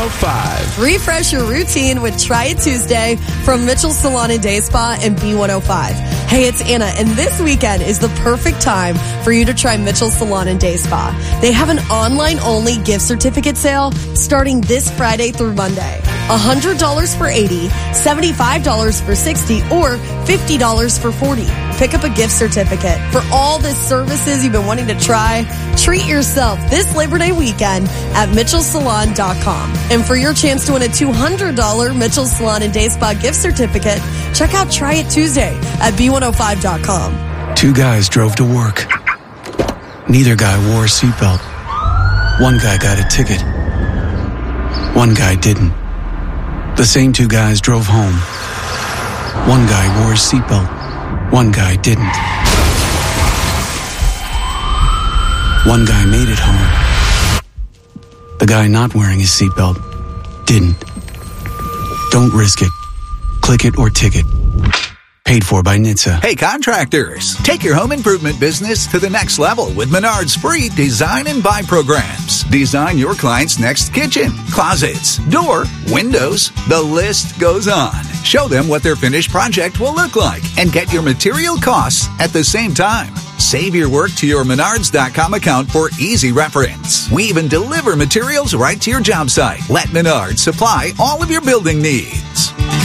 B105. Refresh your routine with Try It Tuesday from Mitchell Salon and Day Spa and B105. Hey, it's Anna, and this weekend is the perfect time for you to try Mitchell Salon and Day Spa. They have an online-only gift certificate sale starting this Friday through Monday. $100 for $80, $75 for $60, or $50 for $40. Pick up a gift certificate for all the services you've been wanting to try. Treat yourself this Labor Day weekend at MitchellSalon.com. And for your chance to win a $200 Mitchell Salon and Day Spa gift certificate, check out Try It Tuesday at B105.com. Two guys drove to work. Neither guy wore a seatbelt. One guy got a ticket. One guy didn't. The same two guys drove home. One guy wore a seatbelt. One guy didn't. One guy made it home. The guy not wearing his seatbelt didn't. Don't risk it. Click it or ticket. Paid for by NHTSA. Hey contractors, take your home improvement business to the next level with Menard's free Design and Buy programs. Design your client's next kitchen, closets, door, windows. The list goes on. Show them what their finished project will look like and get your material costs at the same time. Save your work to your Menards.com account for easy reference. We even deliver materials right to your job site. Let Menards supply all of your building needs.